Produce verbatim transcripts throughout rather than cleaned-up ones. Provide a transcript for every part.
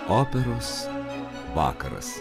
Operos vakaras.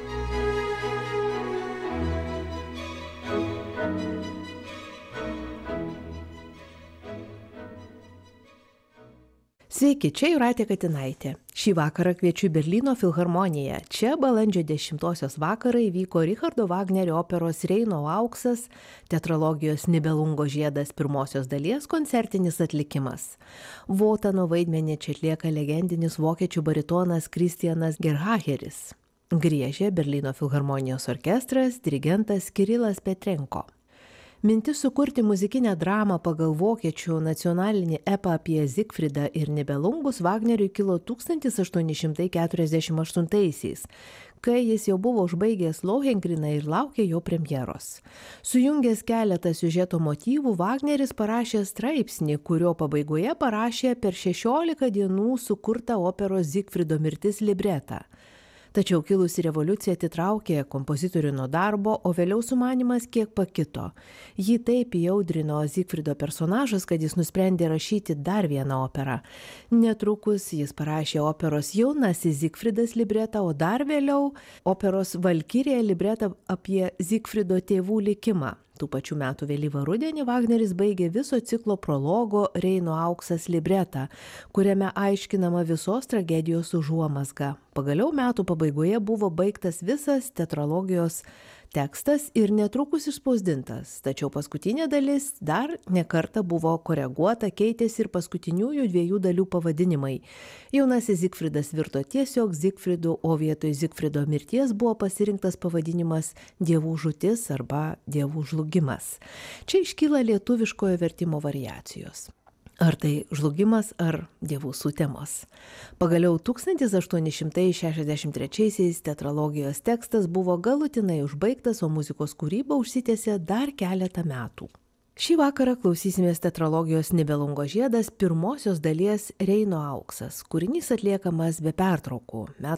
Sveiki, čia Jūratė Katinaitė. Šį vakarą kviečiu į Berlyno filharmoniją. Čia balandžio dešimtosios vakarą įvyko Richardo Vagnerio operos Reino auksas, teatrologijos Nibelungo žiedas pirmosios dalies koncertinis atlikimas. Votano vaidmenį čia atlieka legendinis vokiečių baritonas Kristianas Gerhacheris. Griežė Berlyno filharmonijos orkestras, dirigentas Kirilas Petrenko. Mintis sukurti muzikinę dramą pagal vokiečių nacionalinį epą apie Zigfridą ir Nibelungus Vagneriui kilo tūkstantis aštuoni šimtai keturiasdešimt aštuntaisiais, kai jis jau buvo užbaigęs Lohengriną ir laukė jo premjeros. Sujungęs keletą siužeto motyvų, Vagneris parašė straipsnį, kurio pabaigoje parašė per šešiolika dienų sukurtą operos Zigfrido mirtis libretą. Tačiau kilusi revoliucija atitraukė kompozitorių nuo darbo, o vėliau sumanymas kiek pakito. Jį taip įaudrino Zigfrido personažas, kad jis nusprendė rašyti dar vieną operą. Netrukus jis parašė operos Jaunasis Zigfridas libretą, o dar vėliau operos Valkirija libretą apie Zigfrido tėvų likimą. Tų pačių metų vėlyvą rudenį Vagneris baigė viso ciklo prologo Reino auksas libretą, kuriame aiškinama visos tragedijos užuomazga. Pagaliau metų pabaigoje buvo baigtas visas teatrologijos tekstas ir netrukus išspausdintas, tačiau paskutinė dalis dar nekartą buvo koreguota, keitėsi ir paskutiniųjų dviejų dalių pavadinimai. Jaunasis Zigfridas virto tiesiog Zigfridu, o vietoj Zigfrido mirties buvo pasirinktas pavadinimas Dievų žūtis arba Dievų žlugimas. Čia iškyla lietuviškojo vertimo variacijos. Ar tai žlugimas, ar dievų sutemos. Pagaliau tūkstantis aštuoni šimtai šešiasdešimt trečiaisiais teatrologijos tekstas buvo galutinai užbaigtas, o muzikos kūryba užsitęsė dar keletą metų. Šį vakarą klausysimės teatrologijos Nibelungo žiedas pirmosios dalies Reino auksas. Kūrinys atliekamas be pertraukų.